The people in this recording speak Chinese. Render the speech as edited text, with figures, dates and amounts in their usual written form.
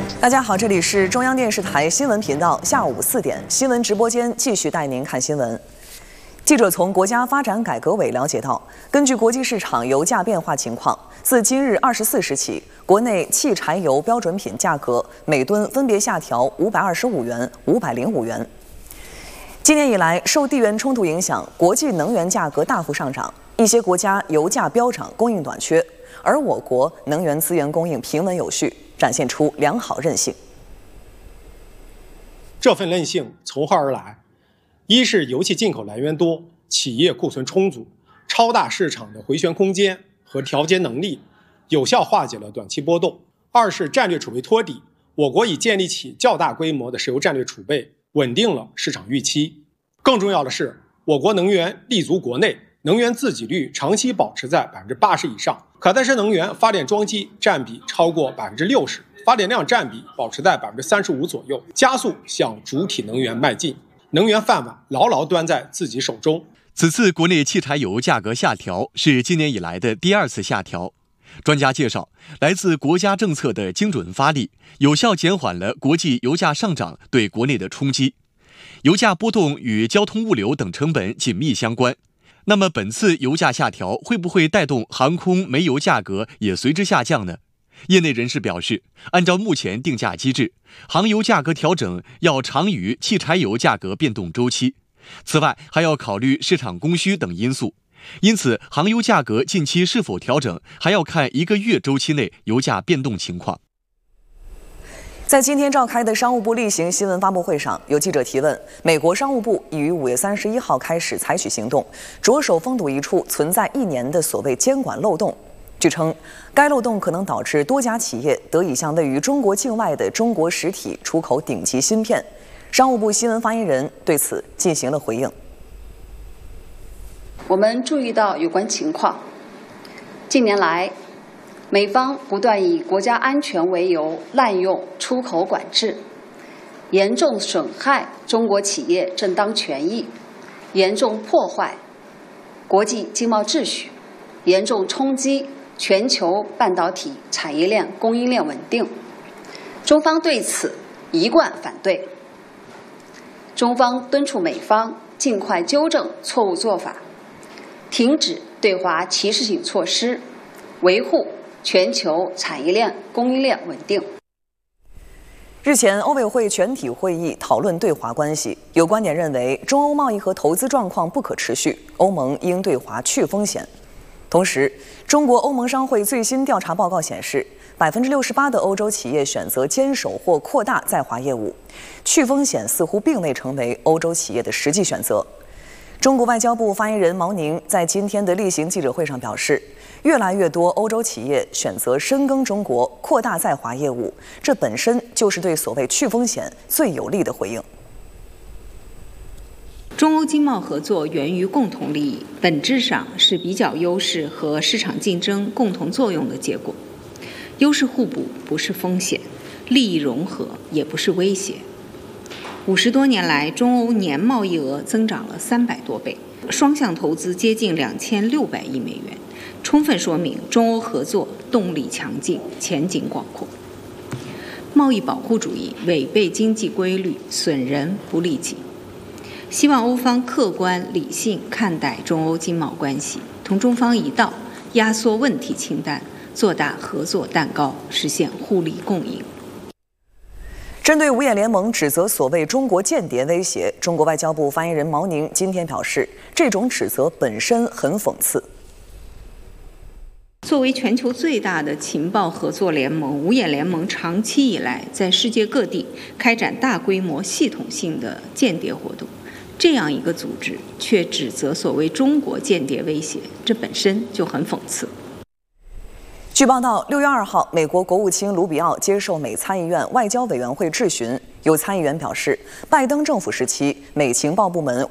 大家好，这里是中央电视台新闻频道，下午4点新闻直播间继续带您看新闻。记者从国家发展改革委了解到，根据国际市场油价变化情况，自今日24时起，国内汽柴油标准品价格每吨分别下调525元、505元。今年以来，受地缘冲突影响，国际能源价格大幅上涨，一些国家油价飙涨，供应短缺，而我国能源资源供应平稳有序，展现出良好韧性。 这份韧性从何而来？一是油气进口来源多，企业库存充足，超大市场的回旋空间和调节能力，有效化解了短期波动；二是战略储备托底，我国已建立起较大规模的石油战略储备，稳定了市场预期。更重要的是，我国能源立足国内，能源自给率长期保持在80%以上，可再生能源发电装机占比超过60%，发电量占比保持在35%左右，加速向主体能源迈进。能源饭碗牢牢端在自己手中。 此次国内汽柴油价格下调是今年以来的第2次下调。专家介绍，来自国家政策的精准发力，有效减缓了国际油价上涨对国内的冲击。油价波动与交通物流等成本紧密相关。那么本次油价下调会不会带动航空煤油价格也随之下降呢？业内人士表示，按照目前定价机制，航油价格调整要长于汽柴油价格变动周期。此外，还要考虑市场供需等因素。因此，航油价格近期是否调整，还要看1个月周期内油价变动情况。 在今天召开的商务部例行新闻发布会上，有记者提问，美国商务部已于5月31号开始采取行动，着手封堵一处存在1年的所谓监管漏洞。据称，该漏洞可能导致多家企业得以向位于中国境外的中国实体出口顶级芯片。商务部新闻发言人对此进行了回应。 我们注意到有关情况，近年来，美方不断以国家安全为由滥用出口管制，严重损害中国企业正当权益，严重破坏国际经贸秩序，严重冲击全球半导体产业链供应链稳定。中方对此一贯反对。中方敦促美方尽快纠正错误做法，停止对华歧视性措施，维护全球产业链供应链稳定。 日前，欧委会全体会议讨论对华关系，有观点认为中欧贸易和投资状况不可持续，欧盟应对华去风险。同时，中国欧盟商会最新调查报告显示，68%的欧洲企业选择坚守或扩大在华业务，去风险似乎并未成为欧洲企业的实际选择。中国外交部发言人毛宁在今天的例行记者会上表示，越来越多欧洲企业选择深耕中国，扩大在华业务，这本身就是对所谓去风险最有力的回应。 中欧经贸合作源于共同利益，本质上是比较优势和市场竞争共同作用的结果。优势互补不是风险，利益融合也不是威胁。50多年来，中欧年贸易额增长了300多倍，双向投资接近2600亿美元，充分说明中欧合作动力强劲，前景广阔。贸易保护主义违背经济规律，损人不利己。希望欧方客观理性看待中欧经贸关系，同中方一道压缩问题清单，做大合作蛋糕，实现互利共赢。 针对五眼联盟指责所谓中国间谍威胁，中国外交部发言人毛宁今天表示，这种指责本身很讽刺。 作为全球最大的情报合作联盟，五眼联盟长期以来在世界各地开展大规模系统性的间谍活动，这样一个组织却指责所谓中国间谍威胁，这本身就很讽刺。 据报道，6月2号，美国国务卿卢比奥接受美参议院外交委员会质询，有参议员表示，拜登政府时期美情报部门